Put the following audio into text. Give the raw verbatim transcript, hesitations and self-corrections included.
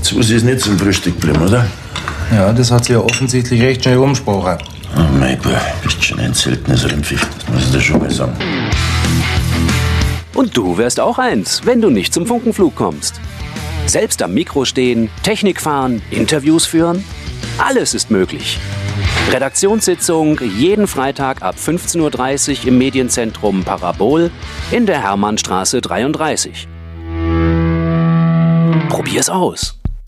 Susi ist nicht zum Frühstück geblieben, oder? Ja, das hat sie ja offensichtlich recht schnell umgesprochen. Oh mein Gott, bist schon ein seltenes Rindviech. Das muss ich dir schon mal sagen. Und du wärst auch eins, wenn du nicht zum Funkenflug kommst. Selbst am Mikro stehen, Technik fahren, Interviews führen. Alles ist möglich. Redaktionssitzung jeden Freitag ab fünfzehn Uhr dreißig im Medienzentrum Parabol in der Hermannstraße dreiunddreißig. Probier's aus.